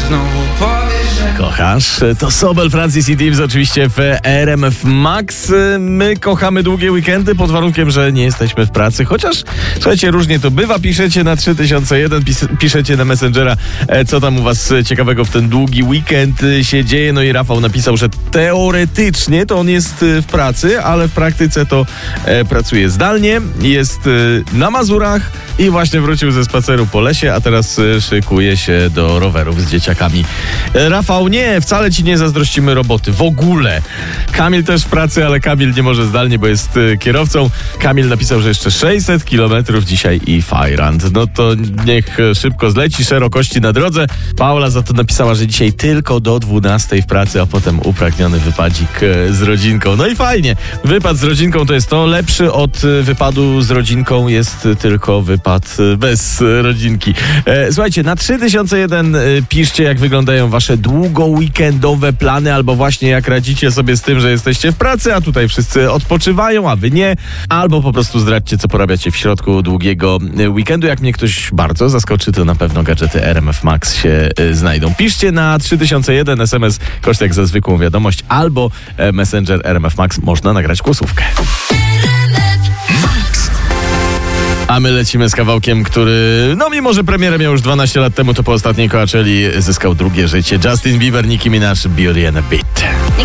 znowu powiesz, że Kochasz? To Sobel, Francis i Dims oczywiście w RMF Max. My kochamy długie weekendy pod warunkiem, że nie jesteśmy w pracy. Chociaż, słuchajcie, różnie to bywa. Piszecie na 3001, piszecie na Messengera, co tam u was ciekawego w ten długi weekend się dzieje. No i Rafał napisał, że teoretycznie to on jest w pracy, ale w praktyce to pracuje zdalnie. Jest na Mazurach i właśnie wrócił ze spaceru po lesie, a teraz szykuje się do rowerów z dzieciakami. Rafał, nie, wcale ci nie zazdrościmy roboty. W ogóle. Kamil też w pracy, ale Kamil nie może zdalnie, bo jest kierowcą. Kamil napisał, że jeszcze 600 kilometrów dzisiaj i fajrant. No to niech szybko zleci, szerokości na drodze. Paula za to napisała, że dzisiaj tylko do 12 w pracy, a potem upragniony wypadzik z rodzinką. No i fajnie. Wypad z rodzinką to jest to. Lepszy od wypadu z rodzinką jest tylko wypad bez rodzinki. Słuchajcie, na 3001 piszcie, jak wyglądają wasze długo-weekendowe plany, albo właśnie jak radzicie sobie z tym, że jesteście w pracy, a tutaj wszyscy odpoczywają, a wy nie. Albo po prostu zdradźcie, co porabiacie w środku długiego weekendu. Jak mnie ktoś bardzo zaskoczy, to na pewno gadżety RMF Max się znajdą. Piszcie na 3001 SMS, koszt jak za zwykłą wiadomość, albo Messenger RMF Max, można nagrać głosówkę. A my lecimy z kawałkiem, który, no mimo że premierę miał już 12 lat temu, to po ostatniej Coachelli zyskał drugie życie. Justin Bieber, Nicki Minaj, Beauty and a Beat.